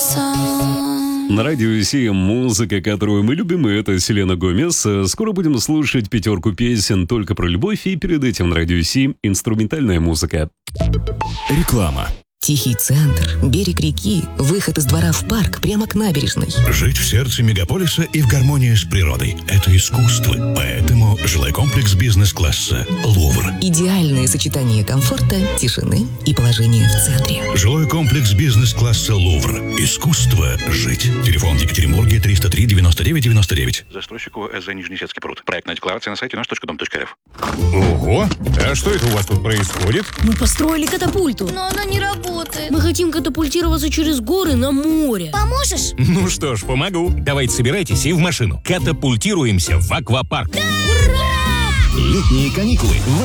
На радио 7 музыка, которую мы любим, и это Селена Гомес. Скоро будем слушать пятерку песен только про любовь, и перед этим на радио 7 инструментальная музыка. Реклама. Тихий центр, берег реки, выход из двора в парк прямо к набережной. Жить в сердце мегаполиса и в гармонии с природой – это искусство. Поэтому жилой комплекс бизнес-класса «Лувр». Идеальное сочетание комфорта, тишины и положения в центре. Жилой комплекс бизнес-класса «Лувр». Искусство жить. Телефон в Екатеринбурге 303 99 99. Застройщику СЗ Нижнесецкий пруд. Проектная декларация на сайте наш.дом.рф. Ого! А что это у вас тут происходит? Мы построили катапульту. Но она не работает. Мы хотим катапультироваться через горы на море. Поможешь? Ну что ж, помогу. Давайте собирайтесь и в машину. Катапультируемся в аквапарк. Ура! Летние каникулы в